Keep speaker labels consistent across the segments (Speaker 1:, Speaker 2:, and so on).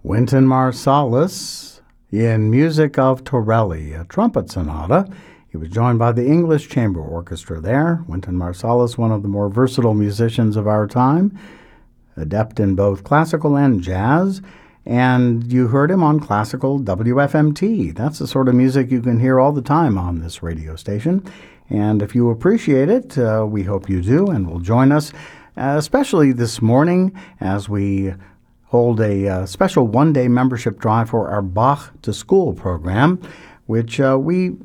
Speaker 1: Wynton Marsalis in music of Torelli, a trumpet sonata. He was joined by the English Chamber Orchestra there. Wynton Marsalis, one of the more versatile musicians of our time, adept in both classical and jazz. And you heard him on classical WFMT. That's the sort of music you can hear all the time on this radio station. And if you appreciate it, we hope you do and will join us, especially this morning as we hold a special one-day membership drive for our Bach to School program, which we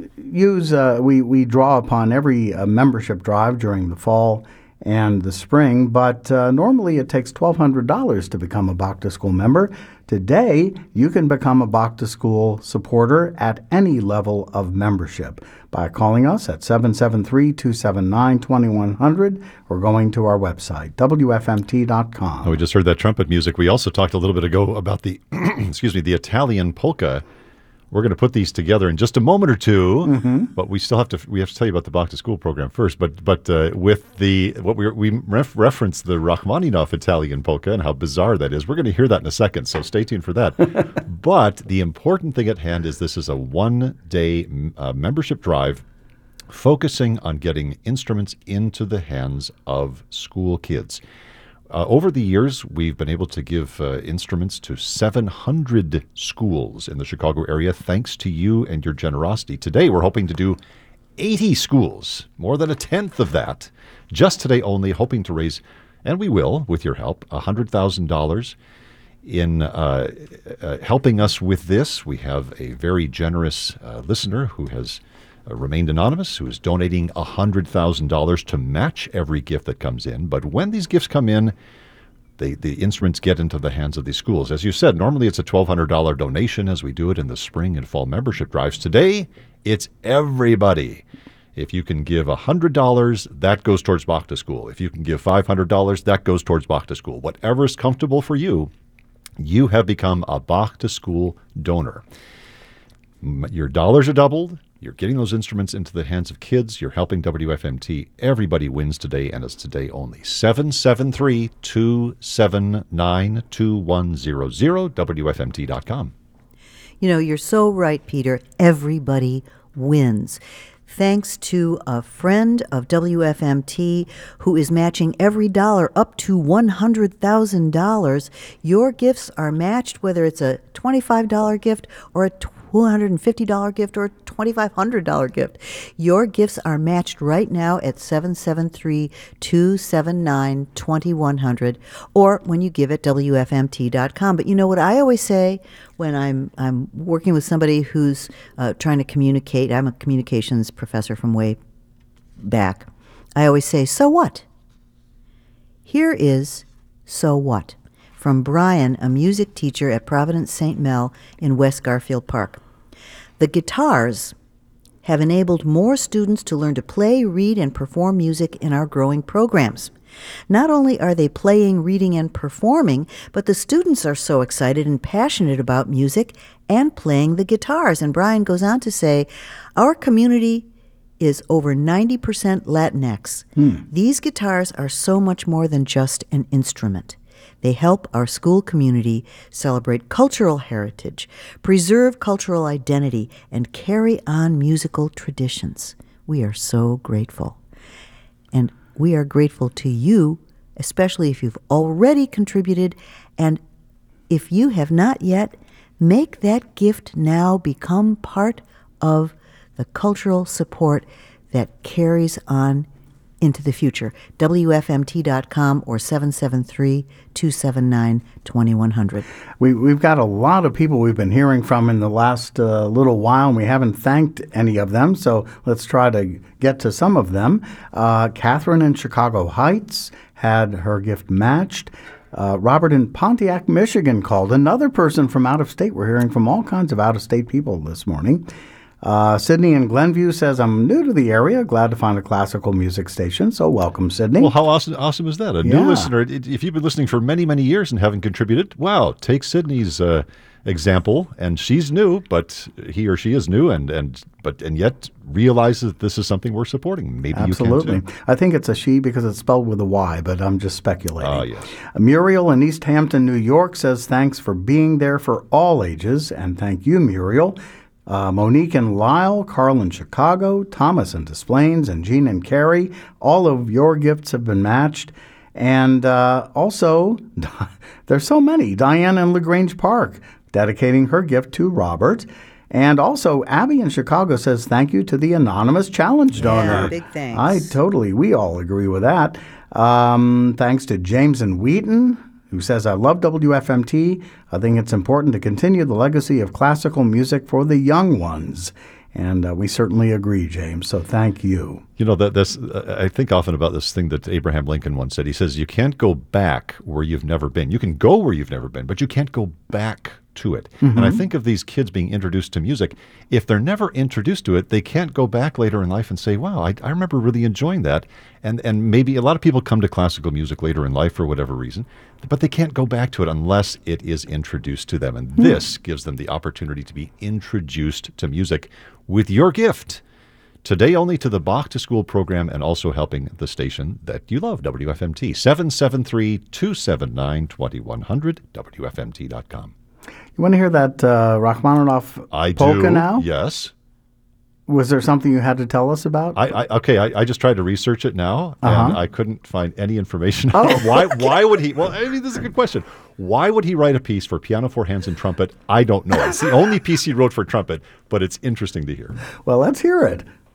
Speaker 1: draw upon every membership drive during the fall and the spring, but normally it takes $1,200 to become a Bach to School member. Today, you can become a Bach to School supporter at any level of membership by calling us at 773-279-2100 or going to our website, WFMT.com.
Speaker 2: Oh, we just heard that trumpet music. We also talked a little bit ago about the, the Italian polka. We're going to put these together in just a moment or two, but we have to tell you about the Bach to School program first. But with we referenced the Rachmaninoff Italian polka and how bizarre that is. We're going to hear that in a second, so stay tuned for that. But the important thing at hand is this is a one-day membership drive focusing on getting instruments into the hands of school kids. Over the years, we've been able to give instruments to 700 schools in the Chicago area, thanks to you and your generosity. Today, we're hoping to do 80 schools, more than a tenth of that, just today only, hoping to raise, and we will, with your help, $100,000 in helping us with this. We have a very generous listener who has remained anonymous, who is donating $100,000 to match every gift that comes in. But when these gifts come in, the instruments get into the hands of these schools. As you said, normally it's a $1,200 donation as we do it in the spring and fall membership drives. Today, it's everybody. If you can give $100, that goes towards Bach to School. If you can give $500, that goes towards Bach to School. Whatever is comfortable for you, you have become a Bach to School donor. Your dollars are doubled. You're getting those instruments into the hands of kids. You're helping WFMT. Everybody wins today, and it's today only. 773-279-2100, WFMT.com.
Speaker 3: You know, you're so right, Peter. Everybody wins. Thanks to a friend of WFMT who is matching every dollar up to $100,000, your gifts are matched, whether it's a $25 gift or a $250 gift or a $2,500 gift. Your gifts are matched right now at 773-279-2100 or when you give at WFMT.com. But you know what I always say when I'm working with somebody who's trying to communicate? I'm a communications professor from way back. I always say, so what? Here is so what? From Brian, a music teacher at Providence St. Mel in West Garfield Park. The guitars have enabled more students to learn to play, read, and perform music in our growing programs. Not only are they playing, reading, and performing, but the students are so excited and passionate about music and playing the guitars. And Brian goes on to say, our community is over 90% Latinx. These guitars are so much more than just an instrument. They help our school community celebrate cultural heritage, preserve cultural identity, and carry on musical traditions. We are so grateful. And we are grateful to you, especially if you've already contributed. And if you have not yet, make that gift now become part of the cultural support that carries on into the future. WFMT.com or 773-279-2100.
Speaker 1: We've got a lot of people we've been hearing from in the last little while, and we haven't thanked any of them, so let's try to get to some of them. Catherine in Chicago Heights had her gift matched. Robert in Pontiac, Michigan called. Another person from out of state. We're hearing from all kinds of out-of-state people this morning. Sydney in Glenview says, I'm new to the area, glad to find a classical music station, so welcome, Sydney.
Speaker 2: Well, how awesome is that? A new listener. If you've been listening for many, many years and haven't contributed, wow, take Sydney's example, and she's new, but he or she is new, and yet realizes that this is something we're supporting. Maybe
Speaker 1: Absolutely.
Speaker 2: you can too.
Speaker 1: I think it's a she because it's spelled with a Y, but I'm just speculating.
Speaker 2: Yes.
Speaker 1: Muriel in East Hampton, New York says thanks for being there for all ages, and thank you, Muriel. Monique and Lyle, Carl in Chicago, Thomas in Des Plaines, and Jean and Carrie. All of your gifts have been matched. And also, there's so many. Diane in LaGrange Park, dedicating her gift to Robert. And also, Abby in Chicago says thank you to the anonymous challenge donor.
Speaker 3: big thanks.
Speaker 1: We all agree with that. Thanks to James in Wheaton, who says, I love WFMT. I think it's important to continue the legacy of classical music for the young ones. And we certainly agree, James. So thank you.
Speaker 2: You know, I think often about this thing that Abraham Lincoln once said. He says, you can't go back where you've never been. You can go where you've never been, but you can't go back to it. And I think of these kids being introduced to music. If they're never introduced to it, they can't go back later in life and say, wow, I remember really enjoying that. And maybe a lot of people come to classical music later in life for whatever reason, but they can't go back to it unless it is introduced to them. And this gives them the opportunity to be introduced to music with your gift. Today only to the Bach to School program and also helping the station that you love, WFMT. 773-279-2100, WFMT.com.
Speaker 1: You want to hear that Rachmaninoff polka
Speaker 2: do,
Speaker 1: now?
Speaker 2: Yes.
Speaker 1: Was there something you had to tell us about?
Speaker 2: I just tried to research it now, and I couldn't find any information. Why would he? Well, I mean, this is a good question. Why would he write a piece for piano, four hands, and trumpet? I don't know. It's the only piece he wrote for trumpet, but it's interesting to hear.
Speaker 1: Well, let's hear it.